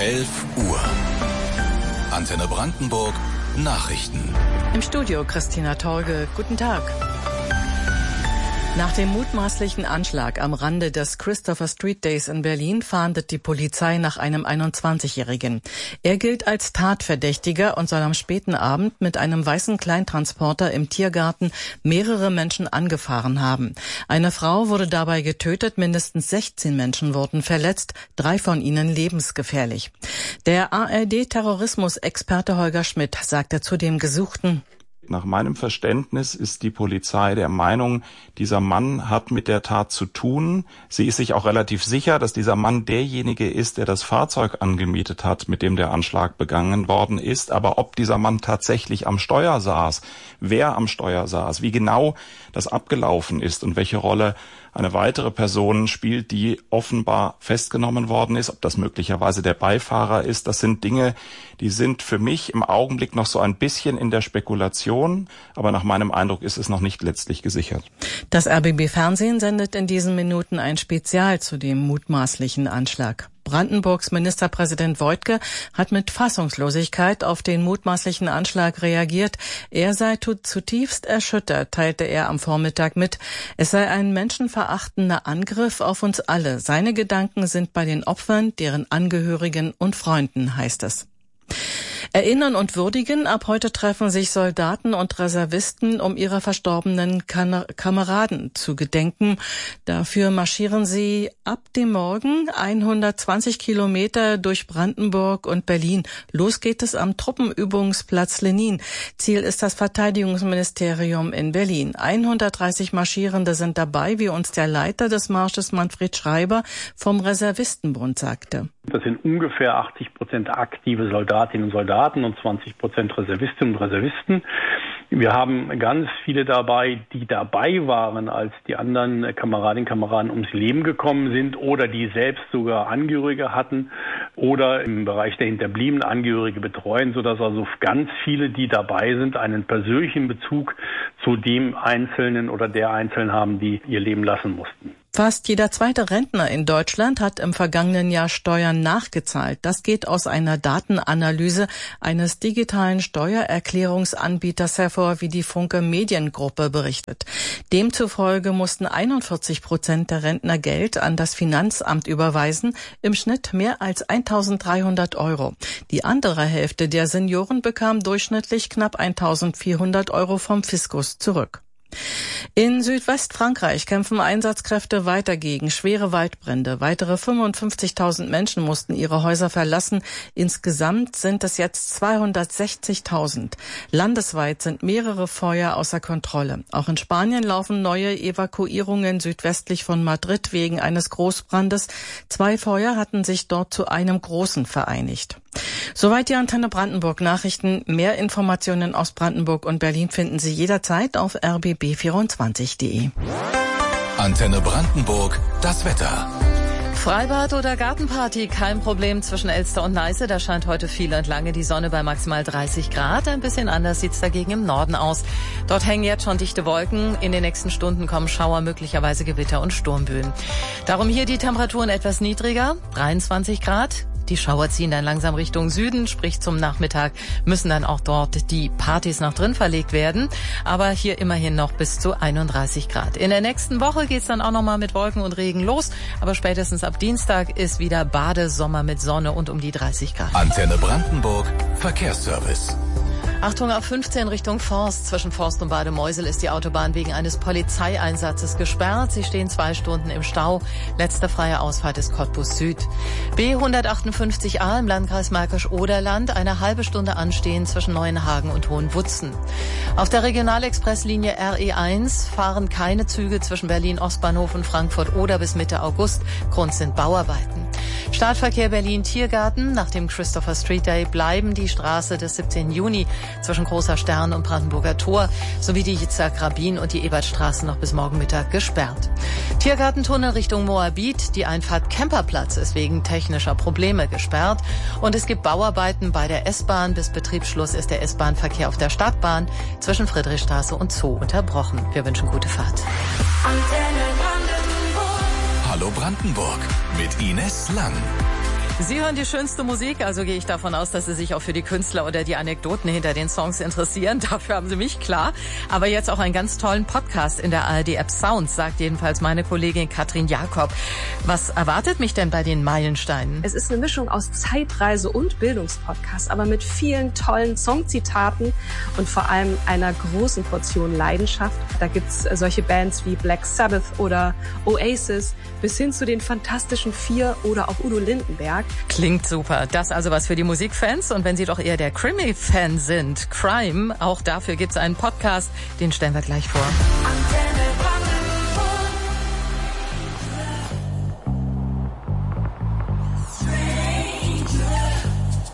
11 Uhr. Antenne Brandenburg Nachrichten. Im Studio Christina Torge. Guten Tag. Nach dem mutmaßlichen Anschlag am Rande des Christopher Street Days in Berlin fahndet die Polizei nach einem 21-Jährigen. Er gilt als Tatverdächtiger und soll am späten Abend mit einem weißen Kleintransporter im Tiergarten mehrere Menschen angefahren haben. Eine Frau wurde dabei getötet, mindestens 16 Menschen wurden verletzt, 3 von ihnen lebensgefährlich. Der ARD-Terrorismusexperte Holger Schmidt sagte zu dem Gesuchten: Nach meinem Verständnis ist die Polizei der Meinung, dieser Mann hat mit der Tat zu tun. Sie ist sich auch relativ sicher, dass dieser Mann derjenige ist, der das Fahrzeug angemietet hat, mit dem der Anschlag begangen worden ist. Aber ob dieser Mann tatsächlich am Steuer saß, wer am Steuer saß, wie genau das abgelaufen ist und welche Rolle eine weitere Person spielt, die offenbar festgenommen worden ist, ob das möglicherweise der Beifahrer ist, das sind Dinge, die sind für mich im Augenblick noch so ein bisschen in der Spekulation, aber nach meinem Eindruck ist es noch nicht letztlich gesichert. Das RBB-Fernsehen sendet in diesen Minuten ein Spezial zu dem mutmaßlichen Anschlag. Brandenburgs Ministerpräsident Woidke hat mit Fassungslosigkeit auf den mutmaßlichen Anschlag reagiert. Er sei zutiefst erschüttert, teilte er am Vormittag mit. Es sei ein menschenverachtender Angriff auf uns alle. Seine Gedanken sind bei den Opfern, deren Angehörigen und Freunden, heißt es. Erinnern und würdigen. Ab heute treffen sich Soldaten und Reservisten, um ihrer verstorbenen Kameraden zu gedenken. Dafür marschieren sie ab dem Morgen 120 Kilometer durch Brandenburg und Berlin. Los geht es am Truppenübungsplatz Lenin. Ziel ist das Verteidigungsministerium in Berlin. 130 Marschierende sind dabei, wie uns der Leiter des Marsches Manfred Schreiber vom Reservistenbund sagte. Das sind ungefähr 80% aktive Soldatinnen und Soldaten und 20% Reservistinnen und Reservisten. Wir haben ganz viele dabei, die dabei waren, als die anderen Kameradinnen und Kameraden ums Leben gekommen sind oder die selbst sogar Angehörige hatten oder im Bereich der Hinterbliebenen Angehörige betreuen, sodass also ganz viele, die dabei sind, einen persönlichen Bezug zu dem Einzelnen oder der Einzelnen haben, die ihr Leben lassen mussten. Fast jeder zweite Rentner in Deutschland hat im vergangenen Jahr Steuern nachgezahlt. Das geht aus einer Datenanalyse eines digitalen Steuererklärungsanbieters hervor, wie die Funke Mediengruppe berichtet. Demzufolge mussten 41% der Rentner Geld an das Finanzamt überweisen, im Schnitt mehr als 1.300 Euro. Die andere Hälfte der Senioren bekam durchschnittlich knapp 1.400 Euro vom Fiskus zurück. In Südwestfrankreich kämpfen Einsatzkräfte weiter gegen schwere Waldbrände. Weitere 55.000 Menschen mussten ihre Häuser verlassen. Insgesamt sind es jetzt 260.000. Landesweit sind mehrere Feuer außer Kontrolle. Auch in Spanien laufen neue Evakuierungen südwestlich von Madrid wegen eines Großbrandes. 2 Feuer hatten sich dort zu einem großen vereinigt. Soweit die Antenne Brandenburg Nachrichten. Mehr Informationen aus Brandenburg und Berlin finden Sie jederzeit auf rbb24.de. Antenne Brandenburg, das Wetter. Freibad oder Gartenparty, kein Problem zwischen Elster und Neiße. Da scheint heute viel und lange die Sonne bei maximal 30 Grad. Ein bisschen anders sieht's dagegen im Norden aus. Dort hängen jetzt schon dichte Wolken. In den nächsten Stunden kommen Schauer, möglicherweise Gewitter und Sturmböen. Darum hier die Temperaturen etwas niedriger, 23 Grad. Die Schauer ziehen dann langsam Richtung Süden, sprich zum Nachmittag müssen dann auch dort die Partys nach drin verlegt werden. Aber hier immerhin noch bis zu 31 Grad. In der nächsten Woche geht's dann auch nochmal mit Wolken und Regen los. Aber spätestens ab Dienstag ist wieder Badesommer mit Sonne und um die 30 Grad. Antenne Brandenburg, Verkehrsservice. Achtung, A15 Richtung Forst. Zwischen Forst und Bademeusel ist die Autobahn wegen eines Polizeieinsatzes gesperrt. Sie stehen 2 Stunden im Stau. Letzte freie Ausfahrt ist Cottbus Süd. B158a im Landkreis Märkisch-Oderland. Eine halbe Stunde anstehen zwischen Neuenhagen und Hohenwutzen. Auf der Regionalexpresslinie RE1 fahren keine Züge zwischen Berlin-Ostbahnhof und Frankfurt-Oder bis Mitte August. Grund sind Bauarbeiten. Startverkehr Berlin-Tiergarten. Nach dem Christopher Street Day bleiben die Straße des 17. Juni zwischen Großer Stern und Brandenburger Tor sowie die Yitzhak-Rabin und die Ebertstraße noch bis morgen Mittag gesperrt. Tiergartentunnel Richtung Moabit. Die Einfahrt Kemperplatz ist wegen technischer Probleme gesperrt. Und es gibt Bauarbeiten bei der S-Bahn. Bis Betriebsschluss ist der S-Bahn-Verkehr auf der Stadtbahn zwischen Friedrichstraße und Zoo unterbrochen. Wir wünschen gute Fahrt. Hallo Brandenburg mit Ines Lang. Sie hören die schönste Musik, also gehe ich davon aus, dass Sie sich auch für die Künstler oder die Anekdoten hinter den Songs interessieren. Dafür haben Sie mich, klar. Aber jetzt auch einen ganz tollen Podcast in der ARD-App Sounds, sagt jedenfalls meine Kollegin Katrin Jakob. Was erwartet mich denn bei den Meilensteinen? Es ist eine Mischung aus Zeitreise und Bildungspodcast, aber mit vielen tollen Songzitaten und vor allem einer großen Portion Leidenschaft. Da gibt's solche Bands wie Black Sabbath oder Oasis bis hin zu den Fantastischen Vier oder auch Udo Lindenberg. Klingt super. Das also was für die Musikfans. Und wenn Sie doch eher der Krimi-Fan sind, Crime, auch dafür gibt's einen Podcast, den stellen wir gleich vor.